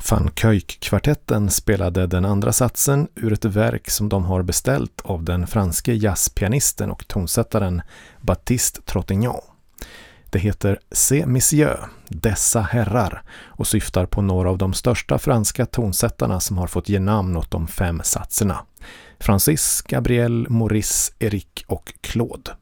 Van Kuijk-kvartetten spelade den andra satsen ur ett verk som de har beställt av den franske jazzpianisten och tonsättaren Baptiste Trottignon. Det heter C'est Messieurs, dessa herrar, och syftar på några av de största franska tonsättarna som har fått ge namn åt de 5 satserna: Francis, Gabriel, Maurice, Eric och Claude.